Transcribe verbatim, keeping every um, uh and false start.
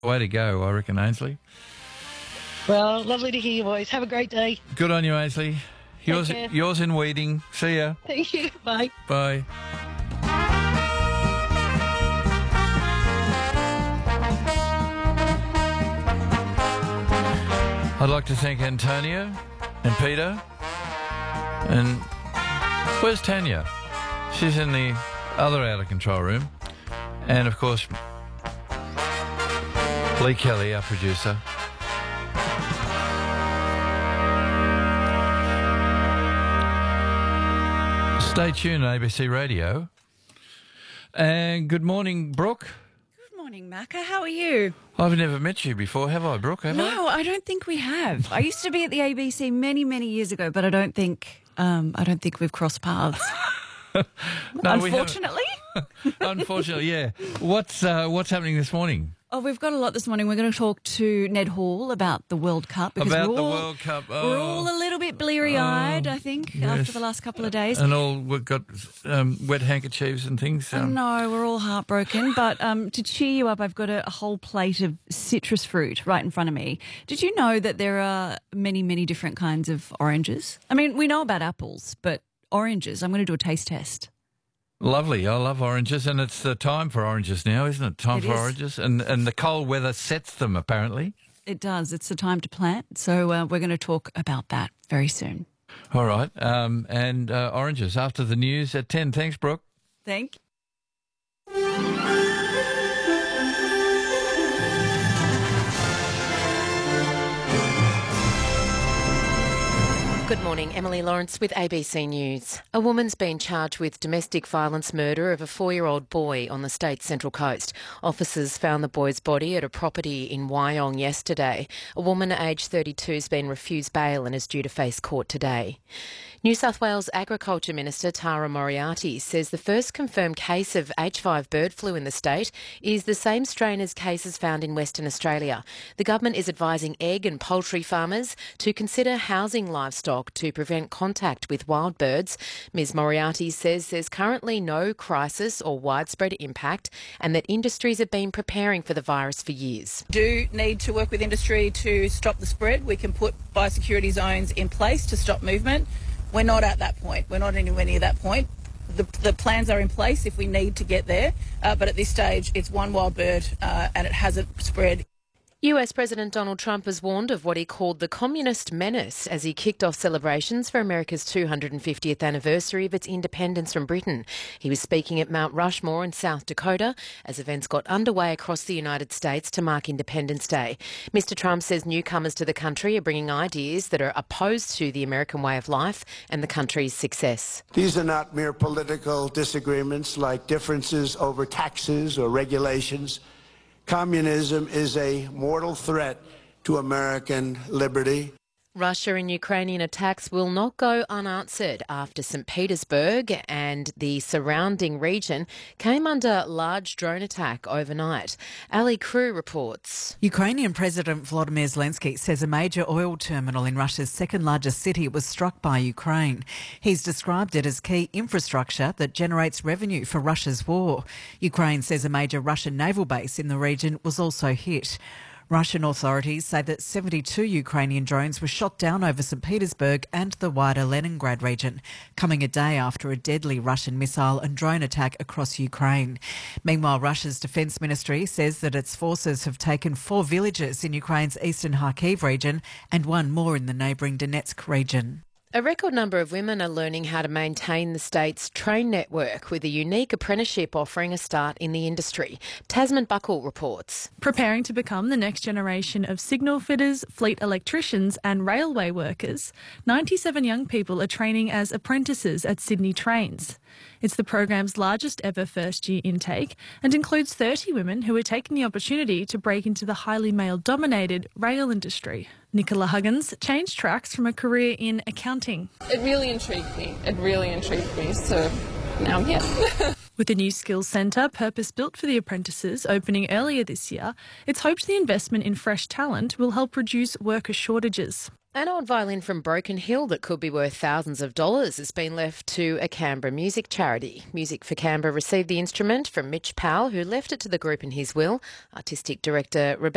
Way to go, I reckon, Ainsley. Well, lovely to hear your voice. Have a great day. Good on you, Ainsley. Yours, care. yours in Weeding. See ya. Thank you. Bye. Bye. I'd like to thank Antonio and Peter. And where's Tanya? She's in the other out of control room. And of course, Lee Kelly, our producer. Stay tuned on A B C Radio. And good morning, Brooke. Good morning, Macca. How are you? I've never met you before, have I, Brooke? Have no, I? I don't think we have. I used to be at the A B C many, many years ago, but I don't think um, I don't think we've crossed paths. no, Unfortunately. Unfortunately, yeah. What's uh, what's happening this morning? Oh, we've got a lot this morning. We're going to talk to Ned Hall about the World Cup. Because About we're the all, World Cup. Oh. We're all a little bit bleary-eyed, Oh, I think, yes. after the last couple of days. And all we've got um, wet handkerchiefs and things. I Um, know, we're all heartbroken. But um, to cheer you up, I've got a, a whole plate of citrus fruit right in front of me. Did you know that there are many, many different kinds of oranges? I mean, we know about apples, but oranges, I'm going to do a taste test. Lovely. I love oranges, and it's the time for oranges now, isn't it? Time It for is. oranges, and and the cold weather sets them apparently. It does. It's the time to plant. So uh, we're going to talk about that very soon. All right, um, and uh, oranges after the news at ten. Thanks, Brooke. Thank you. Good morning, Emily Lawrence with A B C News. A woman's been charged with domestic violence murder of a four-year-old boy on the state's Central Coast. Officers found the boy's body at a property in Wyong yesterday. A woman aged thirty-two has been refused bail and is due to face court today. New South Wales Agriculture Minister Tara Moriarty says the first confirmed case of H five bird flu in the state is the same strain as cases found in Western Australia. The government is advising egg and poultry farmers to consider housing livestock to prevent contact with wild birds. Ms Moriarty says there's currently no crisis or widespread impact and that industries have been preparing for the virus for years. Do need to work with industry to stop the spread. We can put biosecurity zones in place to stop movement. We're not at that point. We're not anywhere near that point. The, the plans are in place if we need to get there, uh, but at this stage it's one wild bird uh, and it hasn't spread. U S President Donald Trump has warned of what he called the communist menace as he kicked off celebrations for America's two hundred fiftieth anniversary of its independence from Britain. He was speaking at Mount Rushmore in South Dakota as events got underway across the United States to mark Independence Day. Mister Trump says newcomers to the country are bringing ideas that are opposed to the American way of life and the country's success. These are not mere political disagreements like differences over taxes or regulations. Communism is a mortal threat to American liberty. Russia and Ukrainian attacks will not go unanswered after Saint Petersburg and the surrounding region came under large drone attack overnight. Ali Crew reports. Ukrainian President Volodymyr Zelensky says a major oil terminal in Russia's second largest city was struck by Ukraine. He's described it as key infrastructure that generates revenue for Russia's war. Ukraine says a major Russian naval base in the region was also hit. Russian authorities say that seventy-two Ukrainian drones were shot down over Saint Petersburg and the wider Leningrad region, coming a day after a deadly Russian missile and drone attack across Ukraine. Meanwhile, Russia's defence ministry says that its forces have taken four villages in Ukraine's eastern Kharkiv region and one more in the neighbouring Donetsk region. A record number of women are learning how to maintain the state's train network with a unique apprenticeship offering a start in the industry. Tasman Buckle reports. Preparing to become the next generation of signal fitters, fleet electricians and railway workers, ninety-seven young people are training as apprentices at Sydney Trains. It's the program's largest ever first-year intake and includes thirty women who are taking the opportunity to break into the highly male-dominated rail industry. Nicola Huggins changed tracks from a career in accounting. It really intrigued me. It really intrigued me, so now I'm here. With the new skills centre, purpose-built for the apprentices, opening earlier this year, it's hoped the investment in fresh talent will help reduce worker shortages. An old violin from Broken Hill that could be worth thousands of dollars has been left to a Canberra music charity. Music for Canberra received the instrument from Mitch Powell, who left it to the group in his will. Artistic director Rebecca